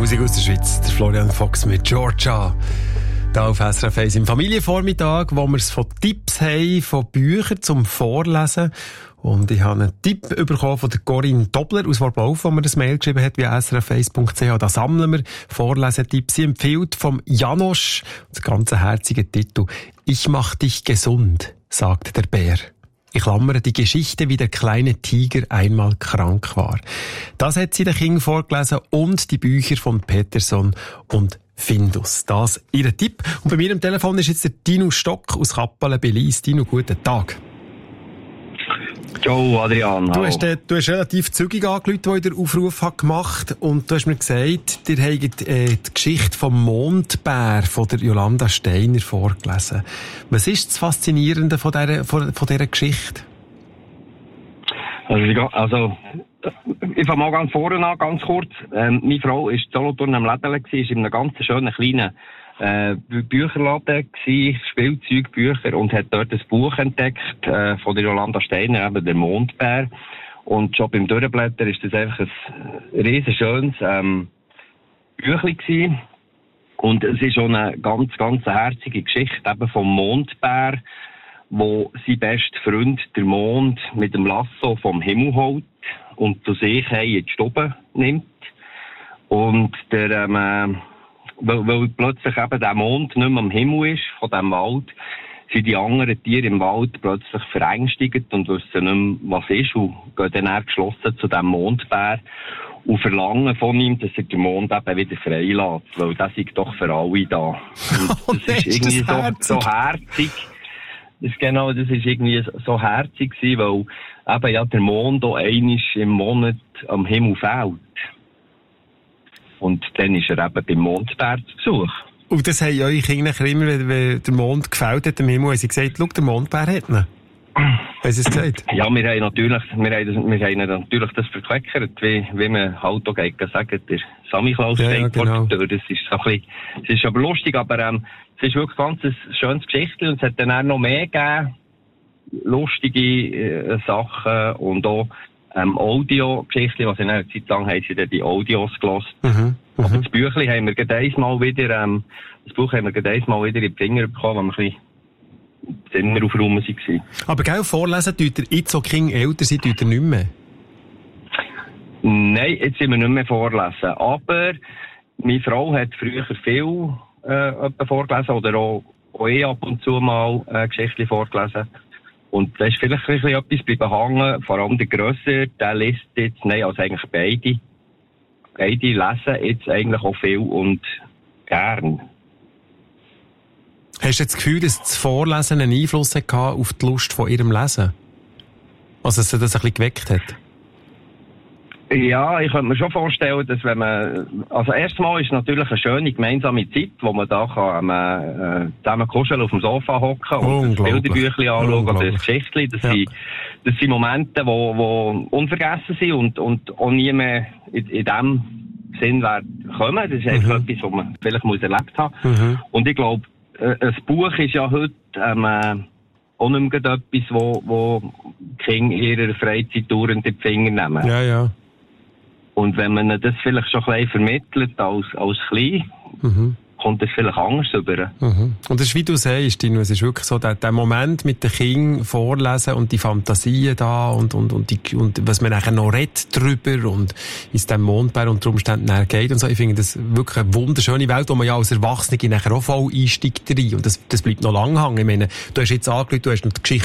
Musik aus der Schweiz, der Florian Fox mit Georgia. Hier auf SRF 1 im Familienvormittag, wo wir es von Tipps haben, von Büchern zum Vorlesen. Und ich habe einen Tipp bekommen von der Corinne Dobler aus Worplauf, wo mir das Mail geschrieben hat, via srf1.ch. Da sammeln wir Vorlesetipps. Sie empfiehlt vom Janosch, das ganze herzige Titel, «Ich mach dich gesund», sagt der Bär. Ich klammere die Geschichte, wie der kleine Tiger einmal krank war. Das hat sie den Kindern vorgelesen und die Bücher von Peterson und Findus. Das ihr Tipp. Und bei mir am Telefon ist jetzt der Dino Stock aus Kappelen-Belis. Dino, guten Tag. Ciao, Adrian. Du hast relativ zügig angerufen, als ich den Aufruf gemacht habe. Und du hast mir gesagt, ihr habt die Geschichte vom Mondbär von der Jolanda Steiner vorgelesen. Was ist das Faszinierende von dieser Geschichte? Also, ich fange mal ganz vorne an, ganz kurz. Meine Frau war in Solothurn am Läden, war in einem ganz schönen kleinen Bücherladen gsi, Spielzeugbücher, und hat dort ein Buch entdeckt von der Jolanda Steiner, eben der Mondbär. Und schon beim Durchblättern ist das einfach ein riesen schönes Büchlein gsi. Und es ist schon eine ganz, ganz herzige Geschichte eben vom Mondbär, wo sein bester Freund, der Mond, mit dem Lasso vom Himmel holt und zu sich in die Stube nimmt. Und der weil plötzlich eben der Mond nicht mehr am Himmel ist, von diesem Wald, sind die anderen Tiere im Wald plötzlich verängstigt und wissen nicht mehr, was ist, und gehen dann geschlossen zu diesem Mondbär und verlangen von ihm, dass er den Mond eben wieder freilässt, weil das ist doch für alle da. Und das ist irgendwie so herzig. Das ist irgendwie so herzig gewesen, weil eben ja der Mond auch einmal im Monat am Himmel fehlt. Und dann ist er eben beim Mondbär zu Besuch. Und das haben eure Kinder immer, wenn der Mond gefällt hat am Himmel, haben sie gesagt, schau, der Mondbär hat ihn. Haben sie es gesagt? Ja, wir haben natürlich das verkleckert, wie man halt auch sagen, der Samichlaus steht vor der Tür. Das ist so ein bisschen, es ist aber lustig, aber es ist wirklich ganz ein schönes Geschichte, und es hat dann auch noch mehr gegeben, lustige Sachen und auch Audio-Geschichten, was in einer Zeit lang haben sie dann die Audios gehört. Aber das Büchlein haben wir gerade einmal wieder, das Buch haben wir gerade einmal wieder in die Finger bekommen, wenn wir ein bisschen Zimmer aufräumen waren. Aber gell, vorlesen tut ihr jetzt, so Kinder älter sind, tut ihr nicht mehr? Nein, jetzt sind wir nicht mehr vorlesen. Aber meine Frau hat früher viel vorgelesen, oder auch ab und zu mal Geschichten vorgelesen. Und da ist vielleicht ein bisschen etwas bleiben hängen, vor allem der Grösser, der liest jetzt, also eigentlich beide lesen jetzt eigentlich auch viel und gern. Hast du das Gefühl, dass das Vorlesen einen Einfluss hatte auf die Lust von ihrem Lesen? Also, dass er das ein bisschen geweckt hat? Ja, ich könnte mir schon vorstellen, dass wenn man, also erstmal ist es natürlich eine schöne gemeinsame Zeit, wo man da kann, zusammen kuscheln auf dem Sofa hocken und das Bilderbüchlein anschauen oder das Geschichtchen. Das sind Momente, die unvergessen sind und auch nie mehr in dem Sinn kommen. Das ist einfach etwas, was man vielleicht erlebt haben muss. Und ich glaube, ein Buch ist ja heute, auch nicht mehr etwas, wo die Kinder in ihrer Freizeit dauernd in die Finger nehmen. Ja, ja. Und wenn man das vielleicht schon ein bisschen vermittelt als klein, kommt das vielleicht anders rüber. Und das ist, wie du sagst, Dino, es ist wirklich so, der Moment mit den Kindern vorlesen und die Fantasien da und was man nachher noch redet drüber und wie es dem Mondbär unter Umständen nachher geht und so. Ich finde das wirklich eine wunderschöne Welt, wo man ja als Erwachsene nachher auch voll einsteigt rein. Und das bleibt noch lang hängen. Ich meine, du hast jetzt angeschaut, du hast noch die Geschichte